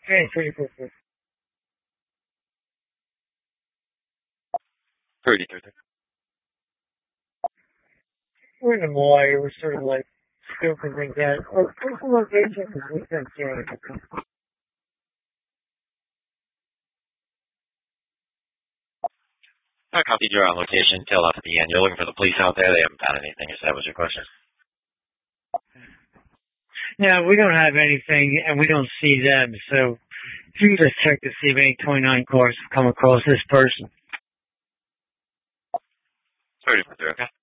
Hey, 34. 33. We're in the mall area. We're sort of like scoping things out. Or personal location is weekend game. I copied your location till after the end. You're looking for the police out there. They haven't found anything. If that was your question. Yeah, we don't have anything, and we don't see them. So if you can just check to see if any 29 cars have come across this person. 34.